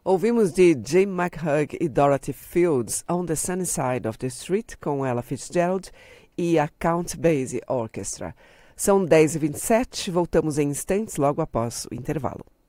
Ouvimos de Jim McHugh e Dorothy Fields, On the Sunny Side of the Street, com Ella Fitzgerald e a Count Basie Orchestra. São 10h27, voltamos em instantes logo após o intervalo.